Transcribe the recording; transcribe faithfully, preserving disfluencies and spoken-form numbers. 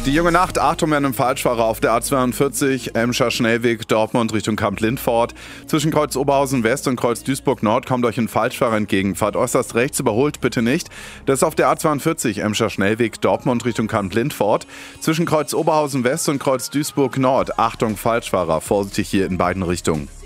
Die junge Nacht, Achtung, mit einem Falschfahrer auf der A zweiundvierzig, Emscher Schnellweg, Dortmund Richtung Kamp-Lindfort. Zwischen Kreuz Oberhausen West und Kreuz Duisburg Nord kommt euch ein Falschfahrer entgegen. Fahrt äußerst rechts, überholt bitte nicht. Das ist auf der A zweiundvierzig, Emscher Schnellweg, Dortmund Richtung Kamp-Lindfort. Zwischen Kreuz Oberhausen West und Kreuz Duisburg Nord, Achtung, Falschfahrer, vorsichtig hier in beiden Richtungen.